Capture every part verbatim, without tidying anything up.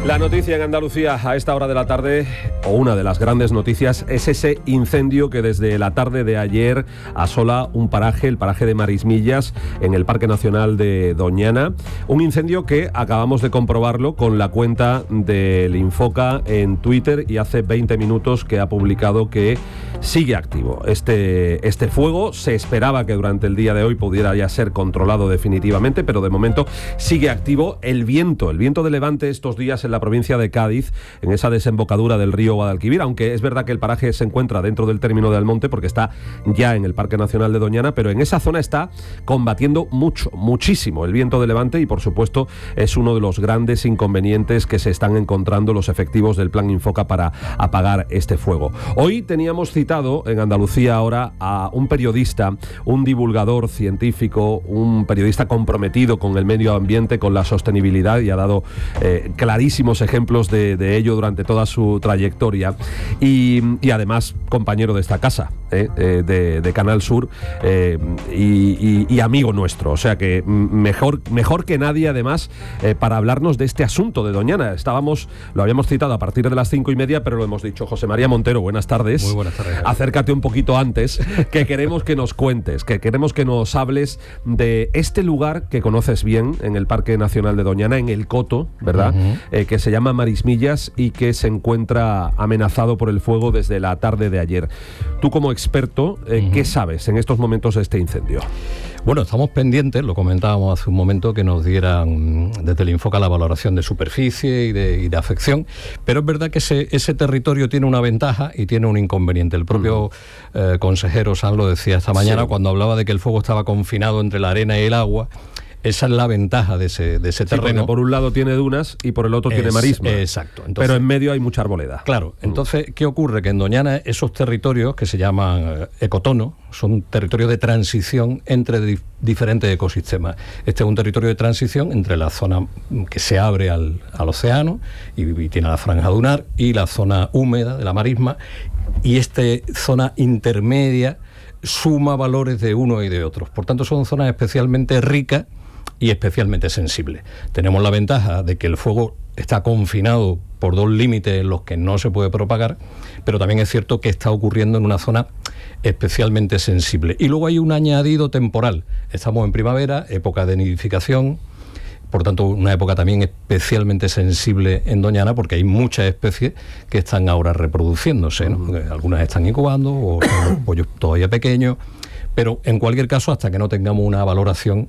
La noticia en Andalucía a esta hora de la tarde, o una de las grandes noticias, es ese incendio que desde la tarde de ayer asola un paraje, el paraje de Marismillas, en el Parque Nacional de Doñana. Un incendio que acabamos de comprobarlo con la cuenta del Infoca en Twitter, y hace veinte minutos que ha publicado que sigue activo. Este, este fuego se esperaba que durante el día de hoy pudiera ya ser controlado definitivamente, pero de momento sigue activo. El viento, el viento de levante estos días en la provincia de Cádiz, en esa desembocadura del río Guadalquivir, aunque es verdad que el paraje se encuentra dentro del término de Almonte porque está ya en el Parque Nacional de Doñana, pero en esa zona está combatiendo mucho, muchísimo el viento de levante, y por supuesto es uno de los grandes inconvenientes que se están encontrando los efectivos del Plan Infoca para apagar este fuego. Hoy teníamos citado en Andalucía ahora a un periodista, un divulgador científico, un periodista comprometido con el medio ambiente, con la sostenibilidad, y ha dado eh, clarísimos ejemplos de, de ello durante toda su trayectoria, y, y además compañero de esta casa, eh, eh, de, de Canal Sur, eh, y, y, y amigo nuestro, o sea que mejor, mejor que nadie además eh, para hablarnos de este asunto de Doñana. Estábamos, lo habíamos citado a partir de las cinco y media, pero lo hemos dicho. José María Montero, buenas tardes. Muy buenas tardes. Acércate un poquito antes, que queremos que nos cuentes, que queremos que nos hables de este lugar que conoces bien en el Parque Nacional de Doñana, en el Coto, ¿verdad? Uh-huh. Eh, que se llama Marismillas y que se encuentra amenazado por el fuego desde la tarde de ayer. Tú, como experto, eh, uh-huh. ¿qué sabes en estos momentos de este incendio? Bueno, estamos pendientes, lo comentábamos hace un momento, que nos dieran desde el Infoca la valoración de superficie y de, y de afección, pero es verdad que ese, ese territorio tiene una ventaja y tiene un inconveniente. El propio uh-huh. eh, consejero Sanz lo decía esta mañana, sí, cuando hablaba de que el fuego estaba confinado entre la arena y el agua. Esa es la ventaja de ese, de ese terreno. Sí, por un lado tiene dunas y por el otro es, tiene marisma. Exacto. Entonces, pero en medio hay mucha arboleda. Claro. Entonces, ¿qué ocurre? Que en Doñana esos territorios que se llaman ecotonos son territorios de transición entre di- diferentes ecosistemas. Este es un territorio de transición entre la zona que se abre al, al océano y, y tiene la franja dunar, y la zona húmeda de la marisma, y esta zona intermedia suma valores de uno y de otros. Por tanto, son zonas especialmente ricas y especialmente sensible. Tenemos la ventaja de que el fuego está confinado por dos límites en los que no se puede propagar, pero también es cierto que está ocurriendo en una zona especialmente sensible. Y luego hay un añadido temporal. Estamos en primavera, época de nidificación, por tanto una época también especialmente sensible en Doñana, porque hay muchas especies que están ahora reproduciéndose, ¿no? Algunas están incubando o son los pollos todavía pequeños. Pero en cualquier caso, hasta que no tengamos una valoración,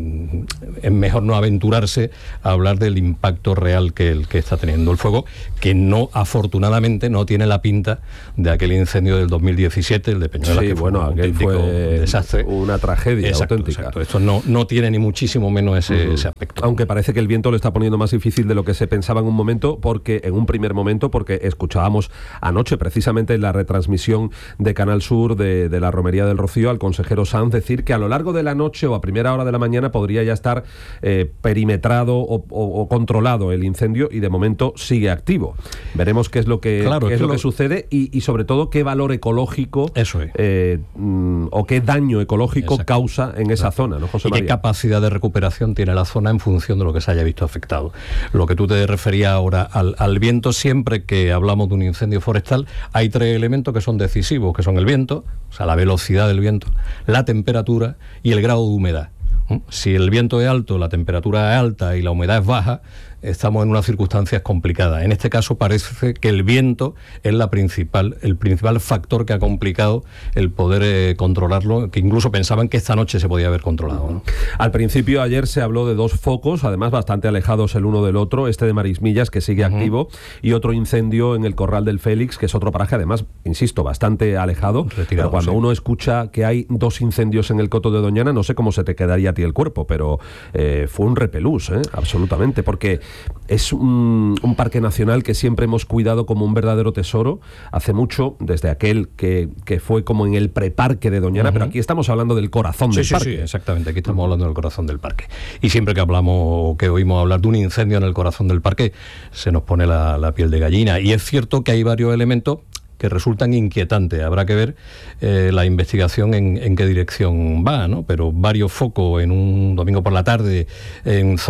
es mejor no aventurarse a hablar del impacto real que, el, que está teniendo el fuego, que no, afortunadamente, no tiene la pinta de aquel incendio del dos mil diecisiete, el de Peñuelas, sí, que bueno, fue un aquel fue desastre. Una tragedia exacto, auténtica. Exacto. Esto no, no tiene ni muchísimo menos ese, uh-huh. ese aspecto. Aunque parece que el viento lo está poniendo más difícil de lo que se pensaba en un momento, porque en un primer momento, porque escuchábamos anoche, precisamente en la retransmisión de Canal Sur de, de la Romería del Rocío, al consejero Sanz decir que a lo largo de la noche o a primera hora de la mañana podría ya estar eh, perimetrado o, o, o controlado el incendio, y de momento sigue activo. Veremos qué es lo que, claro, qué es que lo lo... que sucede y, y sobre todo qué valor ecológico Eso es. eh, mm, o qué daño ecológico Exacto. causa en esa claro. zona, ¿no, José y María? qué capacidad de recuperación tiene la zona en función de lo que se haya visto afectado. Lo que tú te referías ahora al, al viento, siempre que hablamos de un incendio forestal hay tres elementos que son decisivos, que son el viento, o sea, la velocidad del viento, la temperatura y el grado de humedad. Si el viento es alto, la temperatura es alta y la humedad es baja, estamos en unas circunstancias complicadas. En este caso parece que el viento es la principal, el principal factor que ha complicado el poder eh, controlarlo, que incluso pensaban que esta noche se podía haber controlado, ¿no? Al principio ayer se habló de dos focos, además bastante alejados el uno del otro, este de Marismillas, que sigue uh-huh. activo, y otro incendio en el Corral del Félix, que es otro paraje, además, insisto, bastante alejado. Retirado, pero cuando sí. uno escucha que hay dos incendios en el Coto de Doñana, no sé cómo se te quedaría a ti el cuerpo, pero eh, fue un repelús, ¿eh? Absolutamente, porque es un, un parque nacional que siempre hemos cuidado como un verdadero tesoro. Hace mucho, desde aquel que, que fue como en el preparque de Doñana, uh-huh. pero aquí estamos hablando del corazón sí, del sí, parque. Sí, exactamente, aquí estamos hablando del corazón del parque. Y siempre que hablamos, que oímos hablar de un incendio en el corazón del parque, se nos pone la, la piel de gallina. Y es cierto que hay varios elementos que resultan inquietantes. Habrá que ver eh, la investigación en, en qué dirección va, ¿no? Pero varios focos en un domingo por la tarde en zonas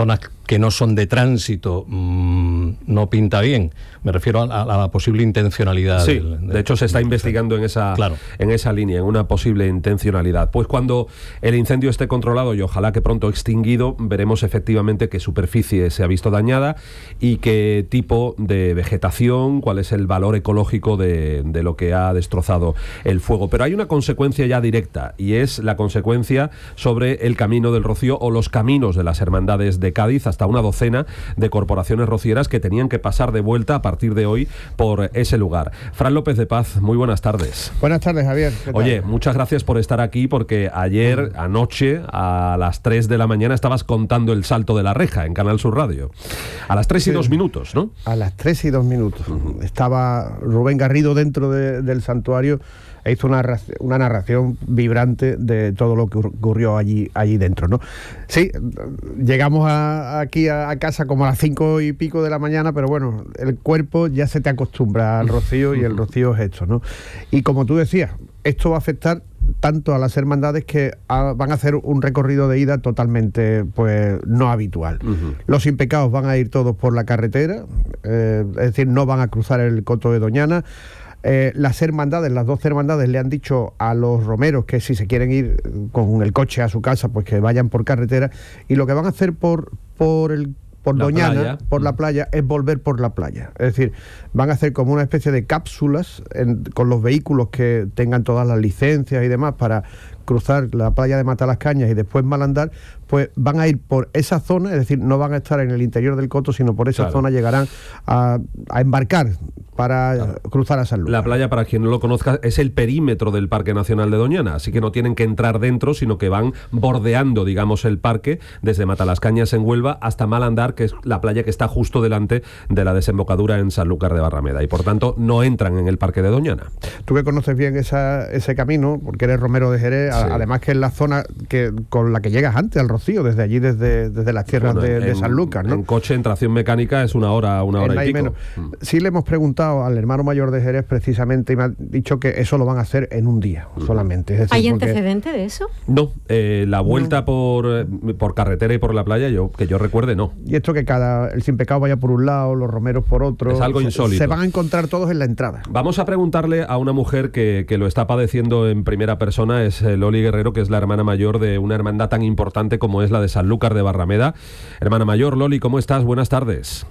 que no son de tránsito mmm, no pinta bien. Me refiero a, a la posible intencionalidad. Sí, del, del, de hecho se está del, investigando en esa, claro. en esa línea, en una posible intencionalidad. Pues cuando el incendio esté controlado y ojalá que pronto extinguido, veremos efectivamente qué superficie se ha visto dañada y qué tipo de vegetación, cuál es el valor ecológico de, de lo que ha destrozado el fuego. Pero hay una consecuencia ya directa, y es la consecuencia sobre el Camino del Rocío o los caminos de las hermandades de Cádiz, hasta una docena de corporaciones rocieras que tenían que pasar de vuelta a partir de hoy por ese lugar. Fran López de Paz, muy buenas tardes. Buenas tardes, Javier. Oye, muchas gracias por estar aquí, porque ayer, anoche, a las tres de la mañana, estabas contando el salto de la reja en Canal Sur Radio. A las tres y dos minutos, ¿no? A las tres y dos minutos. Uh-huh. Estaba Rubén Garrido dentro de, del santuario e hizo una, una narración vibrante de todo lo que ocurrió allí, allí dentro, ¿no? Sí, llegamos a, aquí a, a casa como a las cinco y pico de la mañana, pero bueno, el cuerpo ya se te acostumbra al rocío, y el rocío es esto, ¿no? Y como tú decías, esto va a afectar tanto a las hermandades que a, van a hacer un recorrido de ida totalmente pues no habitual. Uh-huh. Los impecados van a ir todos por la carretera, eh, es decir, no van a cruzar el Coto de Doñana. Eh, las hermandades, las dos hermandades le han dicho a los romeros que si se quieren ir con el coche a su casa, pues que vayan por carretera, y lo que van a hacer por, por el por la Doñana, playa. por la playa, es volver por la playa. Es decir, van a hacer como una especie de cápsulas en, con los vehículos que tengan todas las licencias y demás para cruzar la playa de Matalascañas y después Malandar, pues van a ir por esa zona, es decir, no van a estar en el interior del Coto, sino por esa claro. zona llegarán a, a embarcar para claro. cruzar a Sanlúcar. La playa, para quien no lo conozca, es el perímetro del Parque Nacional de Doñana, así que no tienen que entrar dentro, sino que van bordeando, digamos, el parque desde Matalascañas en Huelva hasta Malandar, que es la playa que está justo delante de la desembocadura en Sanlúcar de Barrameda, y por tanto no entran en el Parque de Doñana. Tú que conoces bien esa, ese camino, porque eres romero de Jerez, sí. además que es la zona que con la que llegas antes al Rocío, desde allí, desde, desde las tierras bueno, de, de Sanlúcar, ¿no? En coche, en tracción mecánica, es una hora, una hora y pico. Menos. Mm. Sí le hemos preguntado al hermano mayor de Jerez precisamente, y me ha dicho que eso lo van a hacer en un día mm. solamente. Es decir, ¿hay porque... antecedente de eso? No, eh, la vuelta no. por, por carretera y por la playa, yo que yo recuerde, no. Y esto que cada el sin pecado vaya por un lado, los romeros por otro. Es algo insólito. Se van a encontrar todos en la entrada. Vamos a preguntarle a una mujer que, que lo está padeciendo en primera persona, es Loli Guerrero, que es la hermana mayor de una hermandad tan importante como es la de Sanlúcar de Barrameda. Hermana mayor, Loli, ¿cómo estás? Buenas tardes.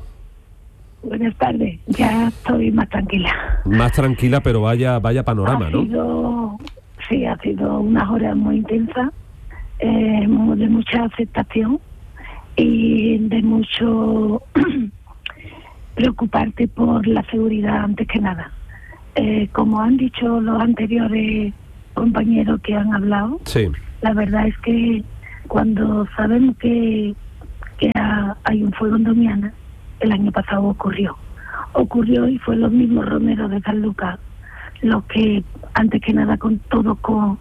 Buenas tardes, ya estoy más tranquila. Más tranquila, pero vaya vaya panorama, ha ¿no? Sido, sí, ha sido unas horas muy intensas, eh, de mucha aceptación y de mucho preocuparte por la seguridad antes que nada. Eh, como han dicho los anteriores compañeros que han hablado, sí. la verdad es que cuando sabemos que, que ha, hay un fuego en Doñana, el año pasado ocurrió. Ocurrió y fue los mismos romeros de Sanlúcar los que, antes que nada, con todo con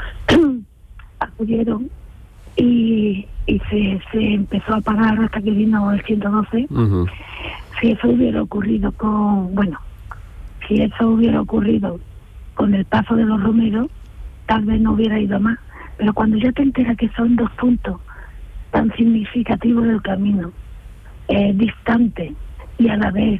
acudieron y, y se, se empezó a apagar hasta que vino el ciento doce. Uh-huh. Si eso hubiera ocurrido con, bueno, si eso hubiera ocurrido con el paso de los romeros, tal vez no hubiera ido más. Pero cuando ya te enteras que son dos puntos tan significativos del camino, eh, distantes y a la vez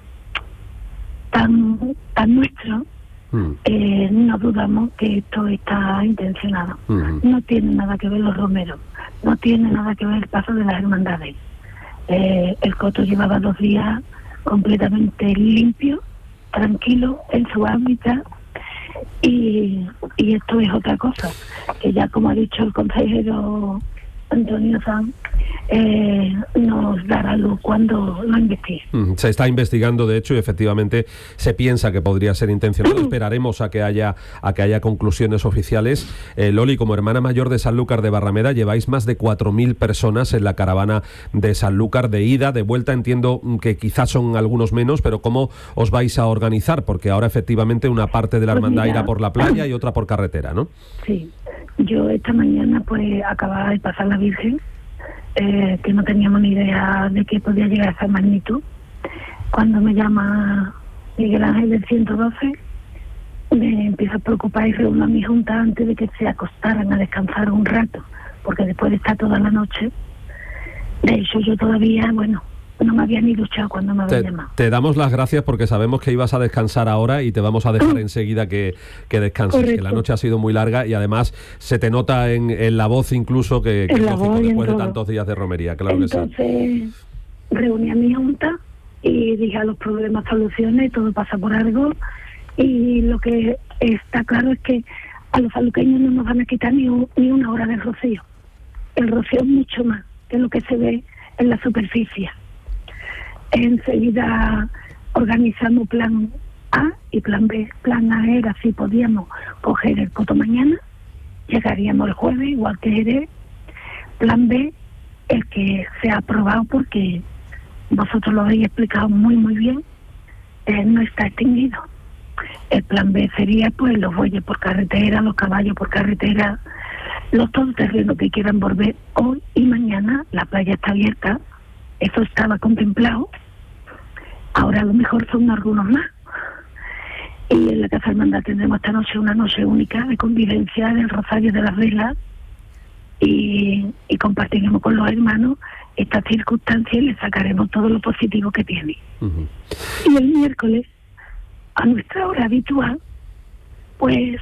tan, tan nuestros, mm. eh, no dudamos que esto está intencionado. Mm. No tiene nada que ver los romeros, no tiene nada que ver el paso de las hermandades. Eh, el Coto llevaba dos días completamente limpio, tranquilo, en su hábitat. Y, y esto es otra cosa, que ya como ha dicho el consejero Antonio Sanz, eh, nos dará luz cuando lo investigue. Se está investigando, de hecho, y efectivamente se piensa que podría ser intencionado. Esperaremos a que haya a que haya conclusiones oficiales. Eh, Loli, como hermana mayor de Sanlúcar de Barrameda, lleváis más de cuatro mil personas en la caravana de Sanlúcar, de ida, de vuelta. Entiendo que quizás son algunos menos, pero ¿cómo os vais a organizar? Porque ahora efectivamente una parte de la hermandad pues mira, irá por la playa y otra por carretera, ¿no? Sí, yo esta mañana pues acababa de pasar la Virgen, Eh, que no teníamos ni idea de que podía llegar a esa magnitud. Cuando me llama Miguel Ángel del ciento doce, me empiezo a preocupar y reúno a mi junta antes de que se acostaran a descansar un rato, porque después de estar toda la noche, De hecho, yo todavía, bueno, no me había ni duchado cuando me habían te, llamado. Te damos las gracias porque sabemos que ibas a descansar ahora y te vamos a dejar enseguida que, que descanses, Correcto. que la noche ha sido muy larga y además se te nota en, en la voz incluso que, que es lógico después de tantos días de romería, claro. Entonces, que sí. Reuní a mi junta y dije a los problemas soluciones, todo pasa por algo, y lo que está claro es que a los saluqueños no nos van a quitar ni, un, ni una hora de rocío. El rocío es mucho más que lo que se ve en la superficie. Enseguida organizamos plan A y plan B. Plan A era si podíamos coger el coto mañana, llegaríamos el jueves, igual que Jerez. Plan B, el que se ha aprobado porque vosotros lo habéis explicado muy muy bien, eh, no está extinguido. El plan B sería pues los bueyes por carretera, los caballos por carretera, los todoterrenos que quieran volver hoy y mañana. La playa está abierta, eso estaba contemplado. Ahora a lo mejor son algunos más. Y en la Casa Hermandad tendremos esta noche una noche única de convivencia del Rosario de las Velas y, y compartiremos con los hermanos esta circunstancia y le sacaremos todo lo positivo que tiene. Uh-huh. Y el miércoles, a nuestra hora habitual, pues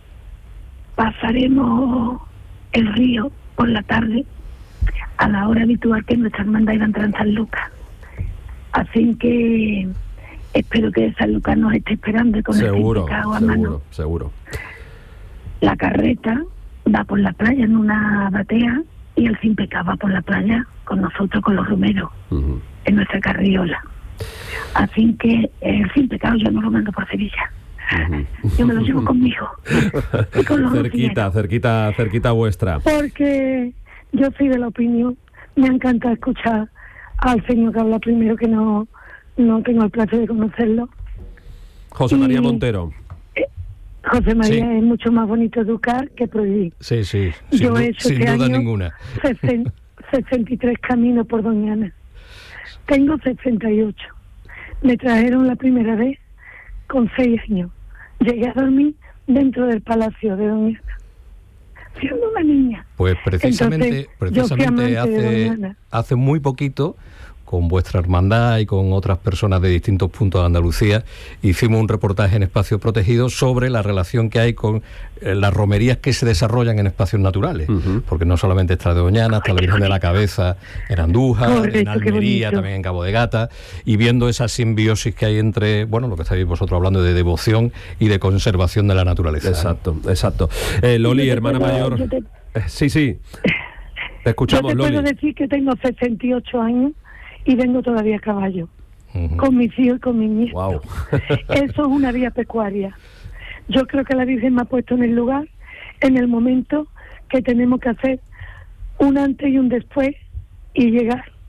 pasaremos el río por la tarde a la hora habitual que nuestra hermandad iba a entrar en San Lucas. Así que espero que San Lucas nos esté esperando y con seguro, el pecado a seguro, mano. Seguro. La carreta va por la playa en una batea y el sin pecado va por la playa con nosotros, con los romeros, uh-huh. en nuestra carriola. Así que el sin pecado yo no lo mando por Sevilla. Uh-huh. Yo me lo llevo conmigo. Y con los cerquita, rocineros. cerquita, cerquita vuestra. Porque yo soy de la opinión, me encanta escuchar al señor que habla primero, que no, no tengo el placer de conocerlo. José y, María Montero. Eh, José María sí. Es mucho más bonito educar que prohibir. Sí, sí, sin, yo he hecho sin este duda año ninguna. sesenta y tres caminos por Doñana. Tengo sesenta y ocho. Me trajeron la primera vez con seis años. Llegué a dormir dentro del palacio de Doñana, siendo una niña. Pues precisamente, Entonces, precisamente hace, hace muy poquito, con vuestra hermandad y con otras personas de distintos puntos de Andalucía, hicimos un reportaje en Espacios Protegidos sobre la relación que hay con eh, las romerías que se desarrollan en espacios naturales, uh-huh. porque no solamente está de Doñana, está la Virgen de la Cabeza en Andújar, Correcto, en Almería, también en Cabo de Gata, y viendo esa simbiosis que hay entre, bueno, lo que estáis vosotros hablando de devoción y de conservación de la naturaleza. Exacto, ¿eh? exacto. Eh, Loli, hermana puedo, mayor... Te, eh, sí, sí, te escuchamos, yo te Loli. Puedo decir que tengo sesenta y ocho años y vengo todavía a caballo, uh-huh. con mis hijos y con mis nietos. Wow. Eso es una vía pecuaria. Yo creo que la Virgen me ha puesto en el lugar, en el momento que tenemos que hacer un antes y un después y llegar